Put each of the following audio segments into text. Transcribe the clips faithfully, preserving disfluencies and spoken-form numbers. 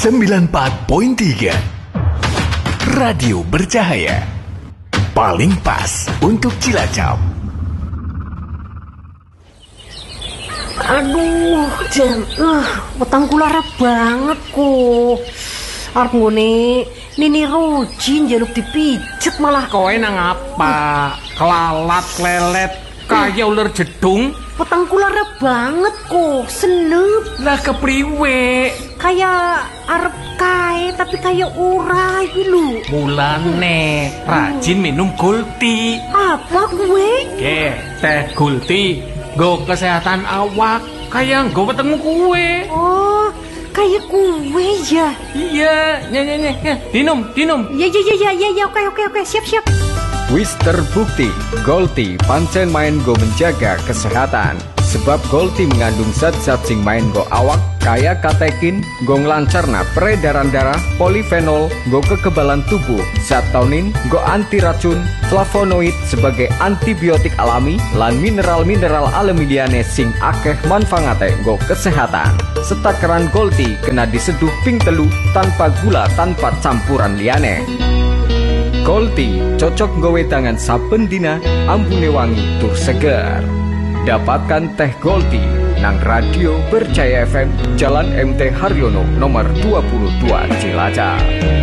sembilan puluh empat koma tiga Radio Bercahaya, paling pas untuk Cilacap. Aduh, Jan, uh, wetang kula lara banget kok. Arep ngene Nini Roji njaluk dipijet malah. Kowe nang apa? Kelalat lelet kaya ular jedung. Wetang kula lara banget kok, senep. Lah kepriwe? Kayak arep kae tapi kayak ora iki lho. Mulane rajin minum Gulti. Apa kowe? Ke, teh Gulti nggo kesehatan awak kaya nggo wetengmu kowe. Oh, kayak kowe ya. Iya, nye nye nye, dinum, dinum. Ya ya ya ya ya, oke oke oke, siap siap. Wis terbukti, Gulti pancen main go menjaga kesehatan. Sebab Gulti mengandung zat-zat sing main go awak kaya katekin, go nglancarna peredaran darah, polifenol, go kekebalan tubuh, zat taunin, go anti racun, flavonoid sebagai antibiotik alami, lan mineral-mineral alami liyane sing akeh manfaate go kesehatan. Setakaran Gulti kena diseduh ping telu tanpa gula tanpa campuran liyane. Gulti cocok gowe tangan saben dina, ambune wangi tur seger. Dapatkan teh Gulti nang Radio Bercahaya F M, Jalan M T Haryono nomor dua puluh dua Cilacap.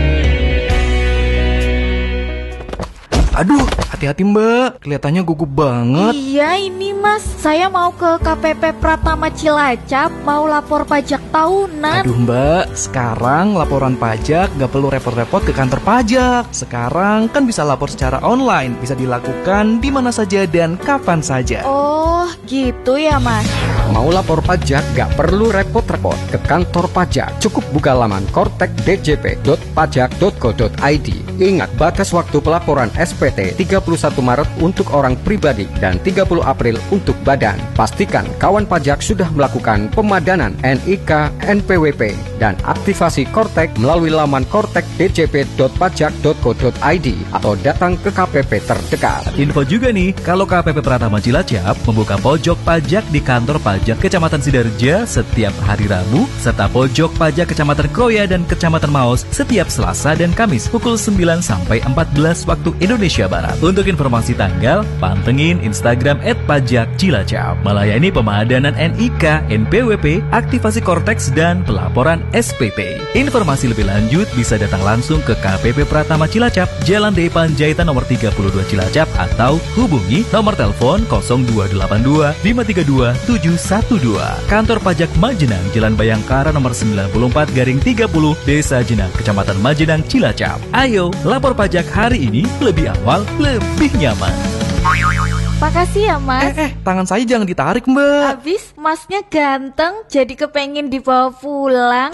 Aduh, hati-hati Mbak, kelihatannya gugup banget. Iya ini Mas, saya mau ke K P P Pratama Cilacap, mau lapor pajak tahunan. Aduh Mbak, sekarang laporan pajak gak perlu repot-repot ke kantor pajak. Sekarang kan bisa lapor secara online, bisa dilakukan di mana saja dan kapan saja. Oh, gitu ya Mas. Mau lapor pajak gak perlu repot-repot ke kantor pajak. Cukup buka laman kortek d j p dot pajak dot go dot i d. Ingat, batas waktu pelaporan S P T tiga puluh satu Maret untuk orang pribadi dan tiga puluh April untuk badan. Pastikan kawan pajak sudah melakukan pemadanan N I K, N P W P, dan aktivasi Kortek melalui laman kortek d j p dot pajak dot go dot i d atau datang ke K P P terdekat. Info juga nih, kalau K P P Pratama Cilacap membuka pojok pajak di kantor pajak Kecamatan Sidarja setiap hari Rabu, serta pojok pajak Kecamatan Kroya dan Kecamatan Maos setiap Selasa dan Kamis pukul sembilan sampai empat belas waktu Indonesia Barat. Untuk informasi tanggal, pantengin Instagram et pajak cilacap. Melayani pemadanan N I K, N P W P, aktivasi Kortex, dan pelaporan S P T. Informasi lebih lanjut bisa datang langsung ke K P P Pratama Cilacap, Jalan D Panjaitan nomor tiga puluh dua Cilacap, atau hubungi nomor telepon nol dua delapan dua lima tiga dua tujuh satu dua. Kantor Pajak Majenang, Jalan Bayangkara nomor sembilan puluh empat garing tiga puluh, Desa Jenang, Kecamatan Majenang, Cilacap. Ayo, lapor pajak hari ini lebih awal, lebih nyaman. Makasih ya Mas. Eh, eh, tangan saya jangan ditarik Mbak. Habis Masnya ganteng, jadi kepengen dibawa pulang.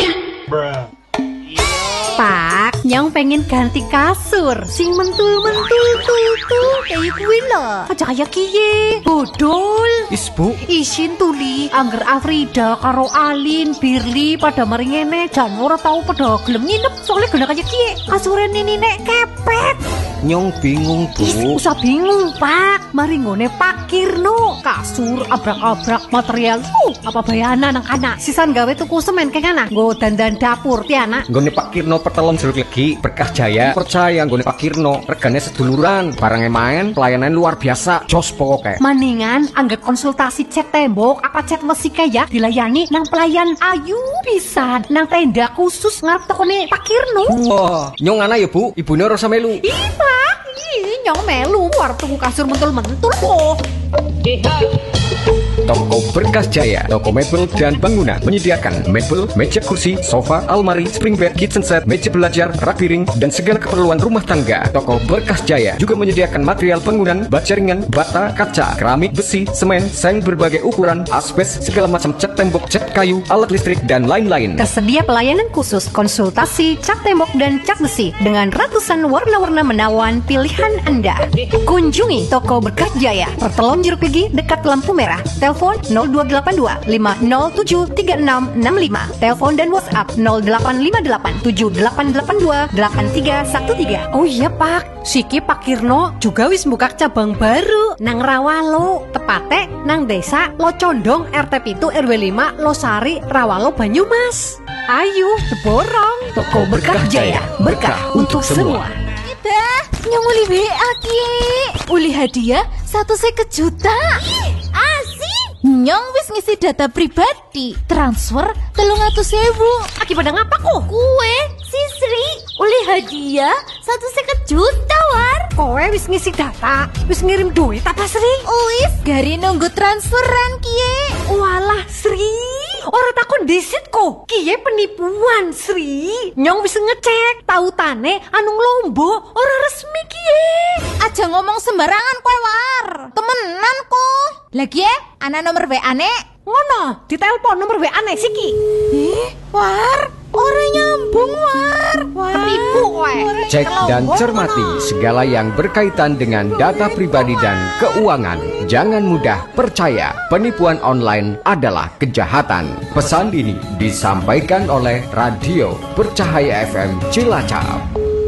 Pak, nyong pengen ganti kasur sing mentul-mentul tuh kayak kuwi lho. Aja kaya kiye. Bodol. Is Bu, Isin tuli angger Afrida karo Alin, Birli pada mari ngene jan ora tau pada gelem nginep soalnya gena kaya kiye. Kasure nini nek kepet. Nyong bingung Is, Bu. usah bingung Pak. Mari ngone Pak Kirno. Kasur abrak-abrak material. Uh, apa bayana nang anak. Sisan gawe tuku semen keng anak. Nggo dandan dapur ti anak. Nggone Pak Kirno pertelon jeruk legi, Berkah Jaya. Percaya nggone Pak Kirno, regane seduluran, barangnya main, pelayanan luar biasa, jos pokoknya. Maningan anggap konsultasi cat tembok apa cat mesin ya dilayani nang pelayan ayu pisan nang tenda khusus ngarep tokone Pak Kirno. Wah, nyong ana ya Bu, ibune ora usah melu. Ih Pak, ih nyong melu war tuku kasur mentul-mentul kok. Toko Berkah Jaya, toko mebel dan bangunan, menyediakan mebel, meja kursi, sofa, almari, spring bed, kitchen set, meja belajar, rak piring, dan segala keperluan rumah tangga. Toko Berkah Jaya juga menyediakan material bangunan, baja ringan, bata, kaca, keramik, besi, semen, seng berbagai ukuran, asbes, segala macam cat tembok, cat kayu, alat listrik, dan lain-lain. Tersedia pelayanan khusus konsultasi cat tembok dan cat besi dengan ratusan warna-warna menawan pilihan Anda. Kunjungi toko Berkah Jaya, Pertelon Jeruk Legi dekat lampu merah. Telepon nol dua delapan dua lima nol tujuh tiga enam enam lima. Telepon dan WhatsApp nol delapan lima delapan tujuh delapan delapan dua delapan tiga satu tiga. Oh iya Pak, siki Pak Kirno juga wis buka cabang baru nang Rawalo, tepate nang desa Locondong R T pitu R W lima Losari Rawalo Banyumas. Ayo, deborong. Toko Berkah Jaya, berkah untuk semua. Dah, nyong uli W A ki. Uli hadiah satu seket juta. Asik. Nyong wis ngisi data pribadi. Transfer telung atus sewu. Aki pada ngapa kok? Kue, si Sri, uli hadiah satu seket juta war. Kowe wis ngisi data, wis ngirim duit apa Sri? Wis, gari nunggu transferan kie. Walah Sri, ora takon disit kok. Kiye penipuan Sri. Nyong wis ngecek, tautane anu Lombo ora resmi kiye. Aja ngomong sembarangan kowe war. Temenan kok. Lagi ya, ana nomor W A nek. Ngono, ditelepon nomor W A nek siki. Eh, war, ora nyambung war. War. Penipu kowe. Cek dan cermati segala yang berkaitan dengan data pribadi dan keuangan. Jangan mudah percaya, penipuan online adalah kejahatan. Pesan ini disampaikan oleh Radio Bercahaya F M Cilacap.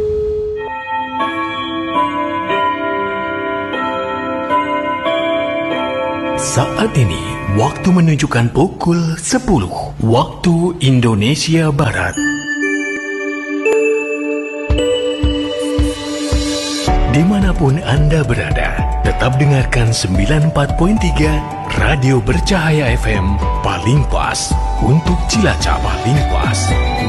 Saat ini, waktu menunjukkan pukul sepuluh waktu Indonesia Barat. Dimanapun Anda berada, tetap dengarkan sembilan puluh empat koma tiga Radio Bercahaya F M, paling pas untuk Cilacap, paling pas